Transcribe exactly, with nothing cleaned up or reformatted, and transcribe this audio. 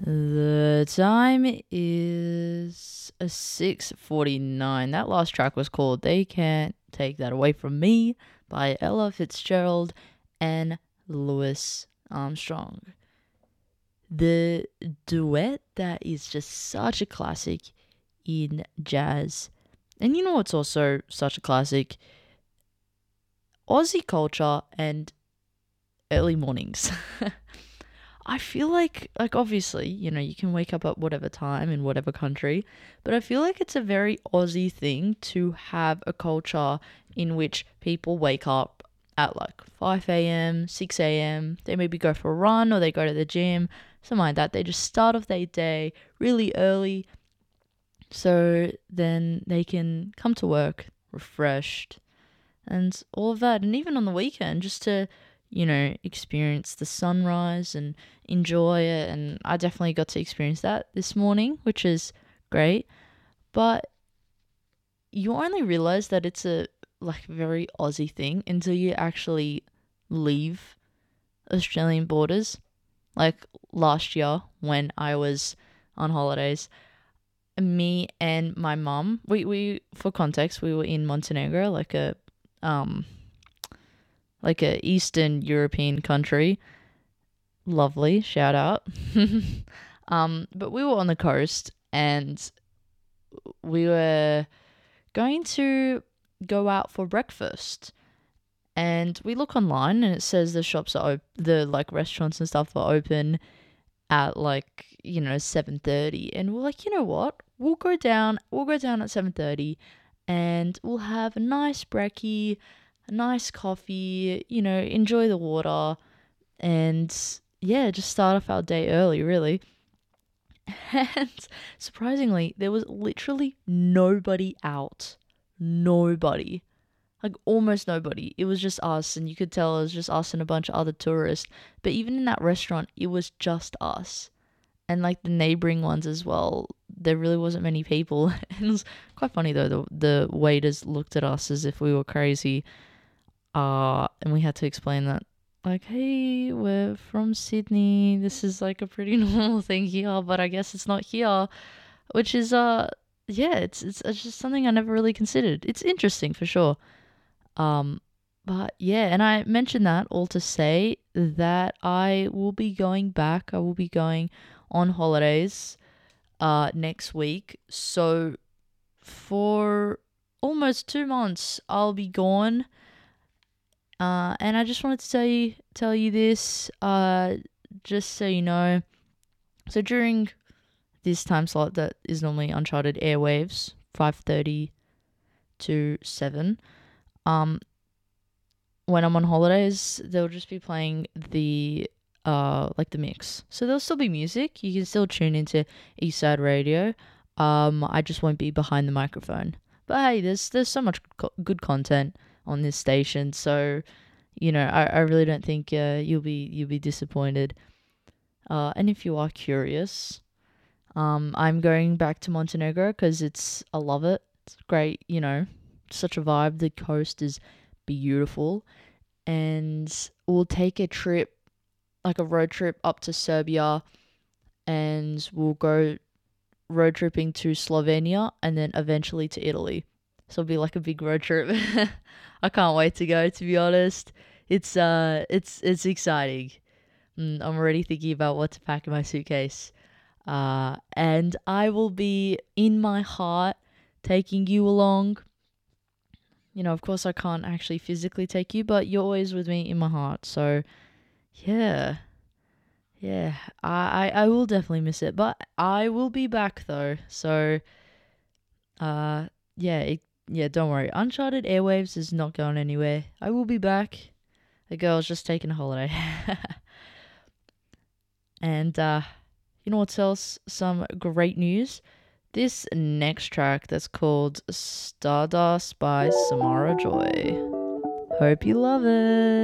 The time is six forty-nine. That last track was called They Can't Take That Away From Me by Ella Fitzgerald and Louis Armstrong. The duet that is just such a classic in jazz. And you know what's also such a classic? Aussie culture and early mornings. I feel like, like obviously, you know, you can wake up at whatever time in whatever country, but I feel like it's a very Aussie thing to have a culture in which people wake up at like five a.m., six a.m., they maybe go for a run or they go to the gym, something like that. They just start off their day really early so then they can come to work refreshed and all of that. And even on the weekend, just to, you know, experience the sunrise and enjoy it. And I definitely got to experience that this morning, which is great. But you only realize that it's a like very Aussie thing until you actually leave Australian borders. Like last year when I was on holidays, me and my mum, we, we for context, we were in Montenegro, like a um like a Eastern European country. Lovely, shout out. um, but we were on the coast and we were going to go out for breakfast. And we look online and it says the shops are op- the like restaurants and stuff are open at like, you know, seven thirty. And we're like, you know what? We'll go down, we'll go down at seven thirty and we'll have a nice brekkie, a nice coffee, you know, enjoy the water and yeah, just start off our day early, really. And surprisingly, there was literally nobody out. Nobody. Like almost nobody. It was just us, and you could tell it was just us and a bunch of other tourists. But even in that restaurant, it was just us. And like the neighboring ones as well, there really wasn't many people. And it was quite funny though, the the waiters looked at us as if we were crazy. Uh and we had to explain that like, hey, we're from Sydney. This is like a pretty normal thing here, but I guess it's not here. Which is uh yeah, it's it's, it's just something I never really considered. It's interesting for sure. Um, but yeah, and I mentioned that all to say that I will be going back. I will be going on holidays uh next week. So for almost two months I'll be gone. Uh and I just wanted to tell you tell you this, uh just so you know. So during this time slot that is normally Uncharted Airwaves, five thirty to seven, um when I'm on holidays, they'll just be playing the uh like the mix. So there'll still be music. You can still tune into Eastside Radio. Um, I just won't be behind the microphone. But hey, there's there's so much co- good content on this station. So you know, I, I really don't think uh, you'll be you'll be disappointed. Uh, and if you are curious, um, I'm going back to Montenegro because it's I love it. It's great. You know, such a vibe. The coast is beautiful, and we'll take a trip, like a road trip up to Serbia, and we'll go road tripping to Slovenia and then eventually to Italy. So it'll be like a big road trip. I can't wait to go, to be honest. It's uh it's it's exciting. Mm, I'm already thinking about what to pack in my suitcase. Uh and I will be in my heart taking you along. You know, of course, I can't actually physically take you, but you're always with me in my heart. So, yeah, yeah, I, I, I will definitely miss it, but I will be back though. So, uh, yeah, it, yeah, don't worry. Uncharted Airwaves is not going anywhere. I will be back. The girl's just taking a holiday. And, uh, you know what else? Some great news. This next track that's called Stardust by Samara Joy. Hope you love it.